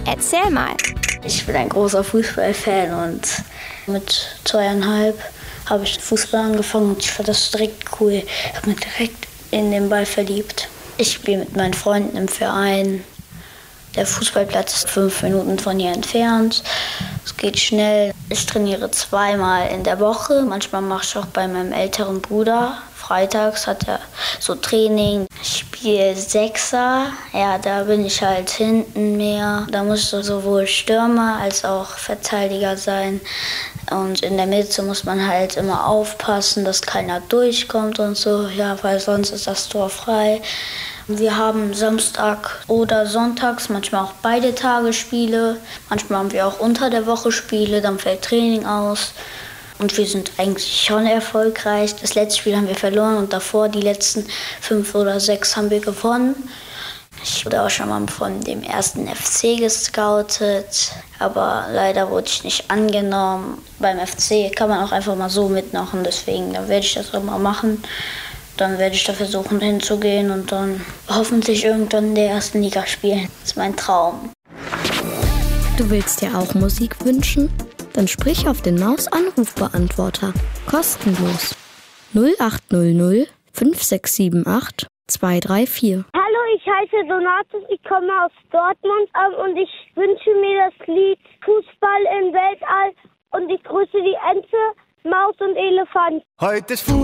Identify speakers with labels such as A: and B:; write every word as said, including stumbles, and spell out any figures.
A: Erzähl mal.
B: Ich bin ein großer Fußballfan und mit zweieinhalb habe ich Fußball angefangen und ich fand das direkt cool. Ich habe mich direkt in den Ball verliebt. Ich spiele mit meinen Freunden im Verein. Der Fußballplatz ist fünf Minuten von hier entfernt. Es geht schnell. Ich trainiere zweimal in der Woche. Manchmal mache ich auch bei meinem älteren Bruder. Freitags hat er so Training. Ich spiele Sechser. Ja, da bin ich halt hinten mehr. Da musst du sowohl Stürmer als auch Verteidiger sein. Und in der Mitte muss man halt immer aufpassen, dass keiner durchkommt und so. Ja, weil sonst ist das Tor frei. Wir haben Samstag oder sonntags, manchmal auch beide Tage Spiele. Manchmal haben wir auch unter der Woche Spiele, dann fällt Training aus. Und wir sind eigentlich schon erfolgreich. Das letzte Spiel haben wir verloren und davor die letzten fünf oder sechs haben wir gewonnen. Ich wurde auch schon mal von dem ersten F C gescoutet, aber leider wurde ich nicht angenommen. Beim F C kann man auch einfach mal so mitmachen, deswegen dann werde ich das auch mal machen. Dann werde ich da versuchen hinzugehen und dann hoffentlich irgendwann in der ersten Liga spielen. Das ist mein Traum.
C: Du willst dir auch Musik wünschen? Dann sprich auf den Maus-Anrufbeantworter. Kostenlos. null acht null null fünf sechs sieben acht zwei drei vier.
D: Hallo, ich heiße Donatus, ich komme aus Dortmund ähm, und ich wünsche mir das Lied Fußball im Weltall und ich grüße die Ente, Maus und Elefant.
E: Heute ist Fußball.